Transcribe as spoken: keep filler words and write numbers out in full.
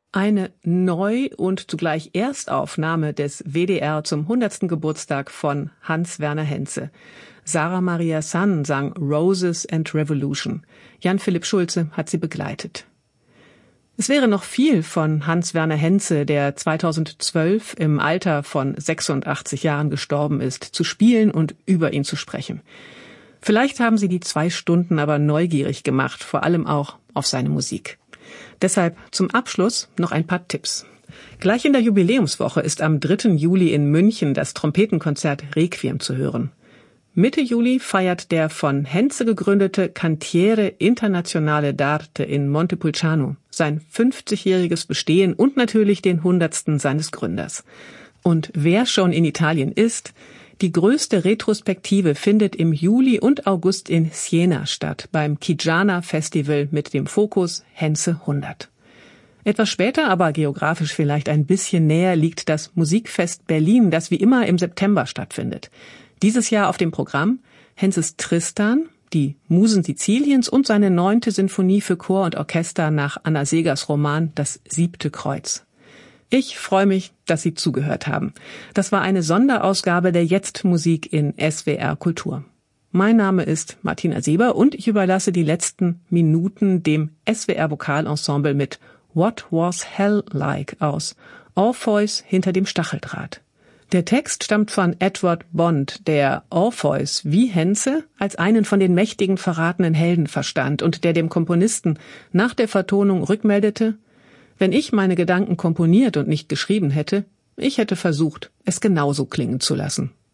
Eine Neu- und zugleich Erstaufnahme des W D R zum hundertsten Geburtstag von Hans Werner Henze. Sarah Maria San sang Roses and Revolution. Jan-Philipp Schulze hat sie begleitet. Es wäre noch viel von Hans Werner Henze, der zweitausendzwölf im Alter von sechsundachtzig Jahren gestorben ist, zu spielen und über ihn zu sprechen. Vielleicht haben Sie die zwei Stunden aber neugierig gemacht, vor allem auch auf seine Musik. Deshalb zum Abschluss noch ein paar Tipps. Gleich in der Jubiläumswoche ist am dritten Juli in München das Trompetenkonzert Requiem zu hören. Mitte Juli feiert der von Henze gegründete Cantiere Internazionale d'Arte in Montepulciano sein fünfzigjähriges Bestehen und natürlich den hundertsten seines Gründers. Und wer schon in Italien ist, die größte Retrospektive findet im Juli und August in Siena statt, beim Chigiana Festival mit dem Fokus Henze hundert. Etwas später, aber geografisch vielleicht ein bisschen näher, liegt das Musikfest Berlin, das wie immer im September stattfindet. Dieses Jahr auf dem Programm Henzes Tristan, die Musen Siziliens und seine neunte Sinfonie für Chor und Orchester nach Anna Segers Roman Das siebte Kreuz. Ich freue mich, dass Sie zugehört haben. Das war eine Sonderausgabe der Jetzt-Musik in S W R Kultur. Mein Name ist Martina Sieber und ich überlasse die letzten Minuten dem S W R Vokalensemble mit What Was Hell Like aus Orpheus hinter dem Stacheldraht. Der Text stammt von Edward Bond, der Orpheus wie Henze als einen von den mächtigen verratenen Helden verstand und der dem Komponisten nach der Vertonung rückmeldete: Wenn ich meine Gedanken komponiert und nicht geschrieben hätte, ich hätte versucht, es genauso klingen zu lassen.